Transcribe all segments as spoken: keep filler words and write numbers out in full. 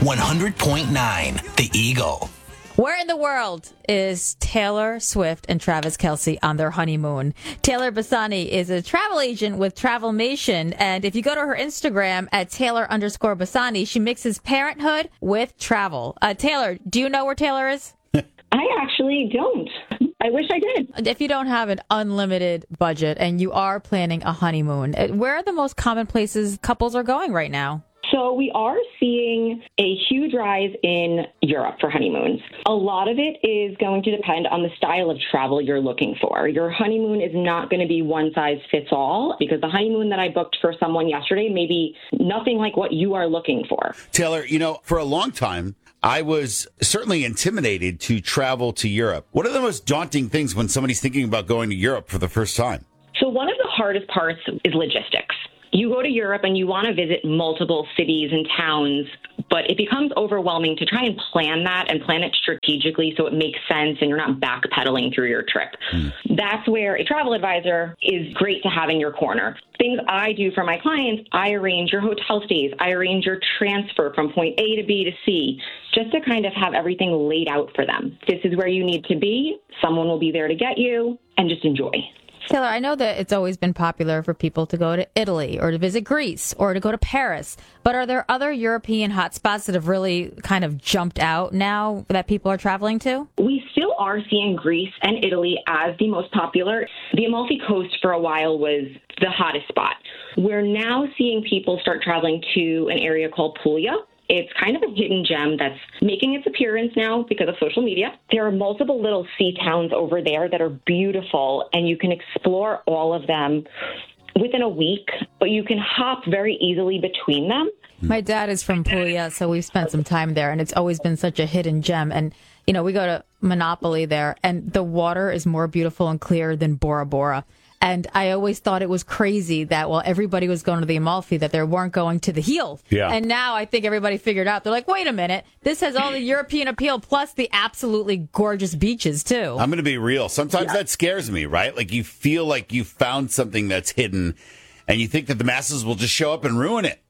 one hundred point nine The Eagle. Where in the world is Taylor Swift and Travis Kelce on their honeymoon? Taylor Bassani is a travel agent with Travelmation, and if you go to her Instagram at Taylor underscore Bassani, she mixes parenthood with travel. Uh, Taylor, do you know where Taylor is? I actually don't. I wish I did. If you don't have an unlimited budget and you are planning a honeymoon, where are the most common places couples are going right now? So we are seeing a huge rise in Europe for honeymoons. A lot of it is going to depend on the style of travel you're looking for. Your honeymoon is not going to be one size fits all, because the honeymoon that I booked for someone yesterday may be nothing like what you are looking for. Taylor, you know, for a long time, I was certainly intimidated to travel to Europe. What are the most daunting things when somebody's thinking about going to Europe for the first time? So one of the hardest parts is logistics. You go to Europe and you want to visit multiple cities and towns, but it becomes overwhelming to try and plan that and plan it strategically so it makes sense and you're not backpedaling through your trip. Mm. That's where a travel advisor is great to have in your corner. Things I do for my clients, I arrange your hotel stays, I arrange your transfer from point A to B to C, just to kind of have everything laid out for them. This is where you need to be. Someone will be there to get you, and just enjoy. Taylor, I know that it's always been popular for people to go to Italy or to visit Greece or to go to Paris, but are there other European hotspots that have really kind of jumped out now that people are traveling to? We still are seeing Greece and Italy as the most popular. The Amalfi Coast for a while was the hottest spot. We're now seeing people start traveling to an area called Puglia. It's kind of a hidden gem that's making its appearance now because of social media. There are multiple little sea towns over there that are beautiful, and you can explore all of them within a week, but you can hop very easily between them. My dad is from Puglia, so we've spent some time there, and it's always been such a hidden gem. And, you know, we go to Monopoly there, and the water is more beautiful and clear than Bora Bora. And I always thought it was crazy that while everybody was going to the Amalfi, that they weren't going to the Heel. Yeah. And now I think everybody figured out. They're like, wait a minute, this has all the European appeal plus the absolutely gorgeous beaches, too. I'm going to be real. Sometimes yeah. that scares me, right? Like you feel like you found something that's hidden and you think that the masses will just show up and ruin it.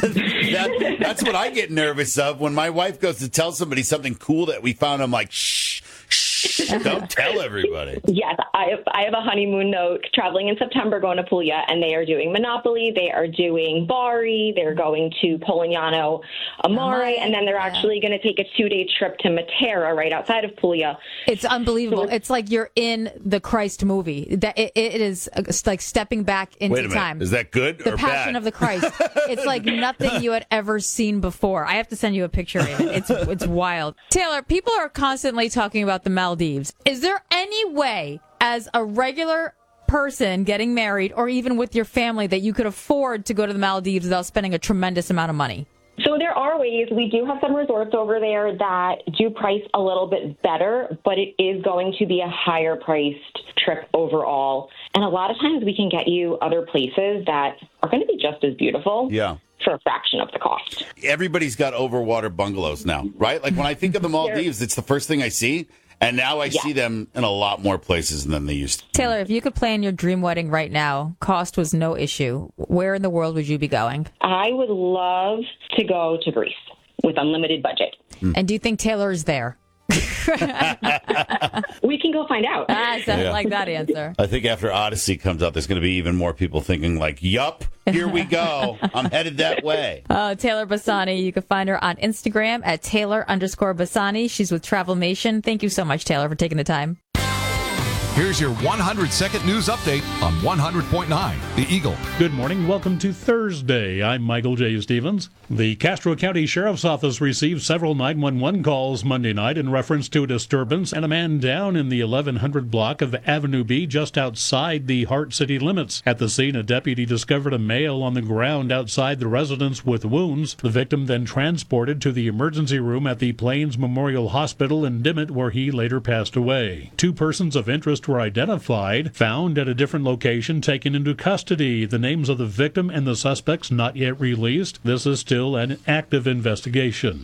that, that's what I get nervous of when my wife goes to tell somebody something cool that we found. I'm like, shh, shh, don't tell everybody. Yes, I have, I have a honeymoon note traveling in September going to Puglia, and they are doing Monopoly, they are doing Bari, they're going to Polignano Amare, and then they're yeah. actually going to take a two-day trip to Matera right outside of Puglia. It's unbelievable. So it's like you're in the Christ movie. That it, it is like stepping back into Wait a minute. time. Is that good the or Passion bad? of the Christ. It's like nothing you had ever seen before. I have to send you a picture of it. It's it's wild. Taylor, people are constantly talking about the Maldives. Is there any way, as a regular person getting married or even with your family, that you could afford to go to the Maldives without spending a tremendous amount of money? So there are ways. We do have some resorts over there that do price a little bit better, but it is going to be a higher priced trip overall. And a lot of times we can get you other places that are going to be just as beautiful. Yeah. For a fraction of the cost. Everybody's got overwater bungalows now, right? Like when I think of the Maldives, it's the first thing I see. And now I yeah. see them in a lot more places than they used to. Taylor, if you could plan your dream wedding right now, cost was no issue. Where in the world would you be going? I would love to go to Greece with unlimited budget. Mm. And do you think Taylor is there? We can go find out. I yeah. like that answer. I think after Odyssey comes out, there's going to be even more people thinking like, yup, here we go. I'm headed that way. Uh, Taylor Bassani, you can find her on Instagram at Taylor underscore Bassani. She's with Travelmation. Thank you so much, Taylor, for taking the time. Here's your one hundred second news update on one hundred point nine The Eagle. Good morning. Welcome to Thursday. I'm Michael J. Stevens. The Castro County Sheriff's Office received several nine one one calls Monday night in reference to a disturbance and a man down in the eleven hundred block of Avenue B just outside the Heart City limits. At the scene, a deputy discovered a male on the ground outside the residence with wounds. The victim then transported to the emergency room at the Plains Memorial Hospital in Dimmitt, where he later passed away. Two persons of interest were identified, found at a different location, taken into custody. The names of the victim and the suspects not yet released. This is still an active investigation.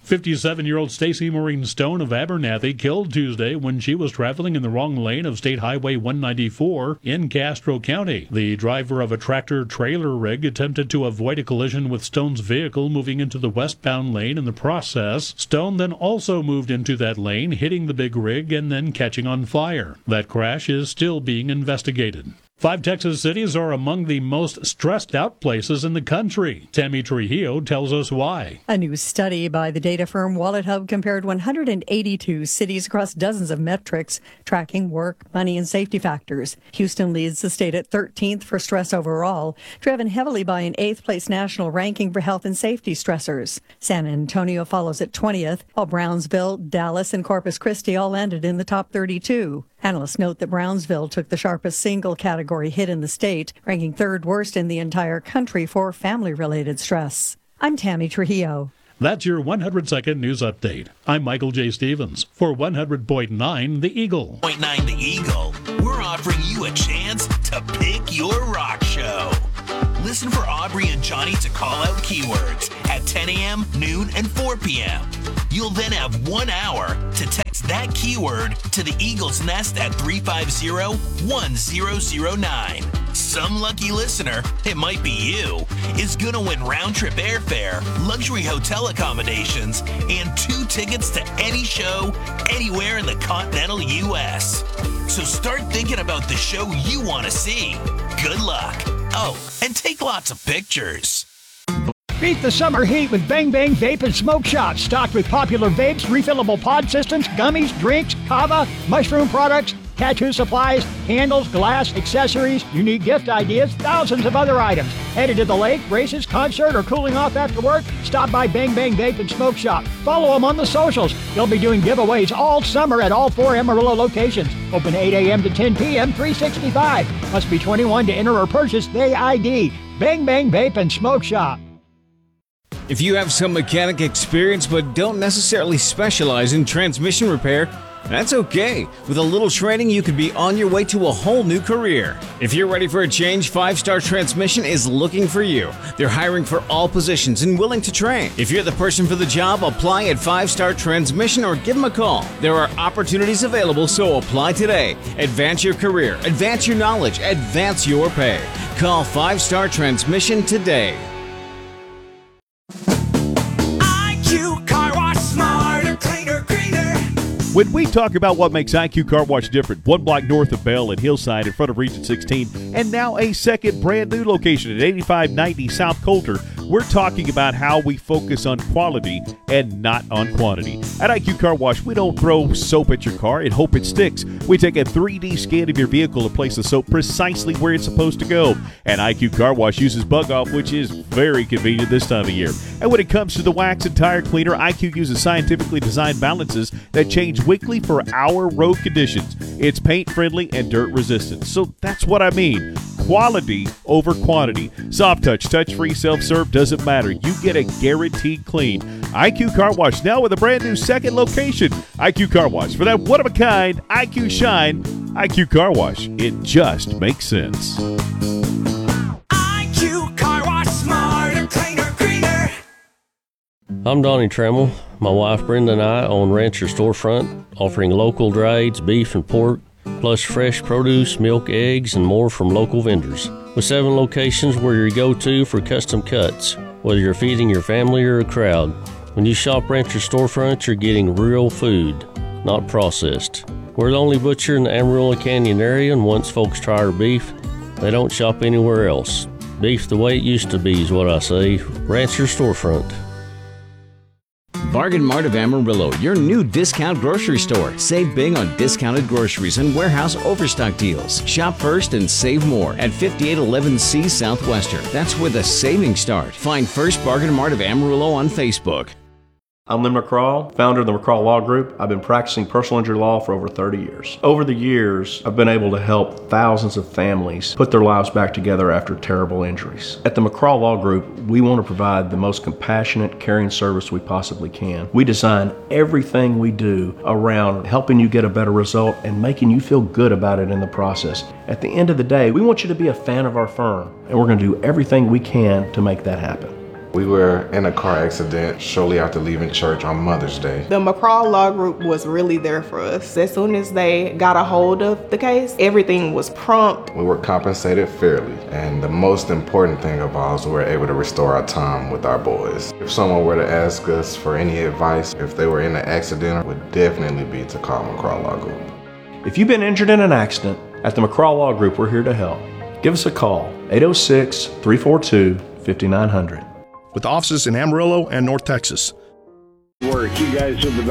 fifty-seven-year-old Stacy Maureen Stone of Abernathy killed Tuesday when she was traveling in the wrong lane of State Highway one ninety-four in Castro County. The driver of a tractor-trailer rig attempted to avoid a collision with Stone's vehicle moving into the westbound lane in the process. Stone then also moved into that lane, hitting the big rig and then catching on fire. That crash is still being investigated. Five Texas cities are among the most stressed out places in the country. Tammy Trujillo tells us why. A new study by the data firm Wallet Hub compared one hundred eighty-two cities across dozens of metrics, tracking work, money, and safety factors. Houston leads the state at thirteenth for stress overall, driven heavily by an eighth place national ranking for health and safety stressors. San Antonio follows at twentieth, while Brownsville, Dallas, and Corpus Christi all ended in the top thirty-two. Analysts note that Brownsville took the sharpest single category hit in the state, ranking third worst in the entire country for family-related stress. I'm Tammy Trujillo. That's your one hundred second news update. I'm Michael J. Stevens for one hundred point nine The Eagle. Point nine The Eagle. We're offering you a chance to pick your rock show. Listen for Aubrey and Johnny to call out keywords at ten a.m., noon, and four p.m. You'll then have one hour to text that keyword to the Eagle's Nest at three five zero, one zero zero nine. Some lucky listener, it might be you, is going to win round-trip airfare, luxury hotel accommodations, and two tickets to any show anywhere in the continental U S. So start thinking about the show you want to see. Good luck. Oh, and take lots of pictures. Beat the summer heat with Bang Bang Vape and Smoke Shop. Stocked with popular vapes, refillable pod systems, gummies, drinks, kava, mushroom products, tattoo supplies, candles, glass, accessories, unique gift ideas, thousands of other items. Headed to the lake, races, concert, or cooling off after work? Stop by Bang Bang Vape and Smoke Shop. Follow them on the socials. They'll be doing giveaways all summer at all four Amarillo locations. Open eight a.m. to ten p.m., three sixty-five. Must be twenty-one to enter or purchase the I D. Bang Bang Vape and Smoke Shop. If you have some mechanic experience but don't necessarily specialize in transmission repair, that's okay. With a little training, you could be on your way to a whole new career. If you're ready for a change, Five Star Transmission is looking for you. They're hiring for all positions and willing to train. If you're the person for the job, apply at Five Star Transmission or give them a call. There are opportunities available, so apply today. Advance your career, advance your knowledge, advance your pay. Call Five Star Transmission today. When we talk about what makes I Q Car Wash different, one block north of Bell and Hillside in front of Region sixteen, and now a second brand new location at eighty-five ninety South Coulter, we're talking about how we focus on quality and not on quantity. At I Q Car Wash, we don't throw soap at your car and hope it sticks. We take a three D scan of your vehicle and place the soap precisely where it's supposed to go. And I Q Car Wash uses Bug Off, which is very convenient this time of year. And when it comes to the wax and tire cleaner, I Q uses scientifically designed balances that change weekly for our road conditions. It's paint friendly and dirt resistant. So that's what I mean. Quality over quantity. Soft touch, touch free, self serve, doesn't matter. You get a guaranteed clean. I Q Car Wash now with a brand new second location. I Q Car Wash. For that one of a kind I Q shine, I Q Car Wash. It just makes sense. I Q Car Wash, smarter, cleaner, greener. I'm Donnie Tremmel. My wife Brenda and I own Rancher Storefront, offering local drieds, beef and pork, plus fresh produce, milk, eggs, and more from local vendors. With seven locations, we're your go-to for custom cuts, whether you're feeding your family or a crowd. When you shop Rancher Storefront, you're getting real food, not processed. We're the only butcher in the Amarillo Canyon area, and once folks try our beef, they don't shop anywhere else. Beef the way it used to be is what I say. Rancher Storefront. Bargain Mart of Amarillo, your new discount grocery store. Save big on discounted groceries and warehouse overstock deals. Shop first and save more at fifty-eight eleven C Southwestern. That's where the savings start. Find First Bargain Mart of Amarillo on Facebook. I'm Lynn McCraw, founder of the McCraw Law Group. I've been practicing personal injury law for over thirty years. Over the years, I've been able to help thousands of families put their lives back together after terrible injuries. At the McCraw Law Group, we want to provide the most compassionate, caring service we possibly can. We design everything we do around helping you get a better result and making you feel good about it in the process. At the end of the day, we want you to be a fan of our firm, and we're going to do everything we can to make that happen. We were in a car accident shortly after leaving church on Mother's Day. The McCraw Law Group was really there for us. As soon as they got a hold of the case, everything was prompt. We were compensated fairly, and the most important thing of all is we were able to restore our time with our boys. If someone were to ask us for any advice, if they were in an accident, it would definitely be to call McCraw Law Group. If you've been injured in an accident, at the McCraw Law Group, we're here to help. Give us a call, eight oh six, three four two, five nine zero zero. With offices in Amarillo and North Texas. Work. You guys are the